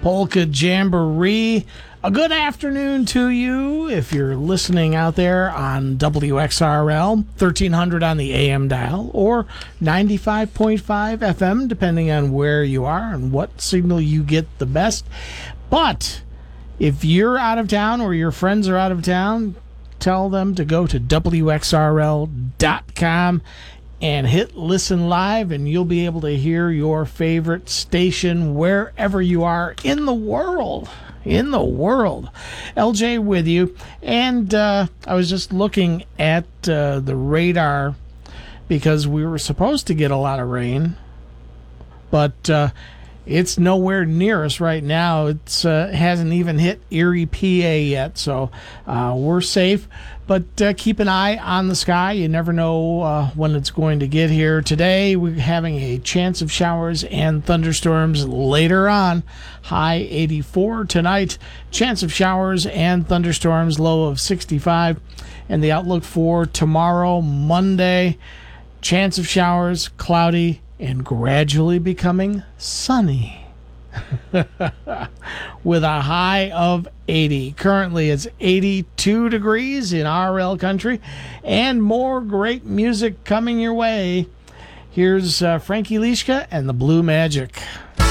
Polka Jamboree. A good afternoon to you if you're listening out there on WXRL, 1300 on the AM dial, or 95.5 FM, depending on where you are and what signal you get the best. But if you're out of town or your friends are out of town, tell them to go to WXRL.com and hit listen live, and you'll be able to hear your favorite station wherever you are in the world. LJ with you. And I was just looking at the radar because we were supposed to get a lot of rain, but it's nowhere near us right now. It hasn't even hit Erie, PA yet, so we're safe. But keep an eye on the sky. You never know when it's going to get here. Today, we're having a chance of showers and thunderstorms later on. High 84 tonight. Chance of showers and thunderstorms, low of 65. And the outlook for tomorrow, Monday, chance of showers, cloudy, and gradually becoming sunny. With a high of 80. Currently it's 82 degrees in RL country, and more great music coming your way. Here's Frankie Lischka and the Blue Magic.